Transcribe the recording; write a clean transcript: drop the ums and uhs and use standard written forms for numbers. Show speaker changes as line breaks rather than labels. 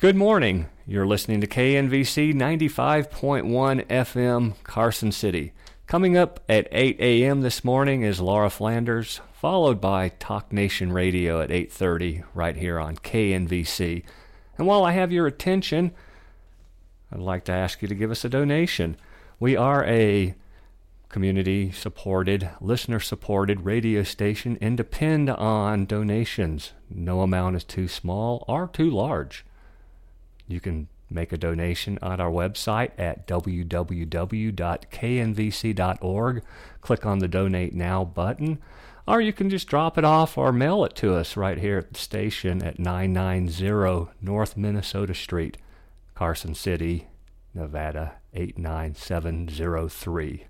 Good morning. You're listening to KNVC 95.1 FM, Carson City. Coming up at 8 a.m. this morning is Laura Flanders, followed by Talk Nation Radio at 8:30 right here on KNVC. And while I have your attention, I'd like to ask you to give us a donation. We are a community-supported, listener-supported radio station and depend on donations. No amount is too small or too large. You can make a donation on our website at www.knvc.org. Click on the Donate Now button, or you can just drop it off or mail it to us right here at the station at 990 North Minnesota Street, Carson City, Nevada 89703.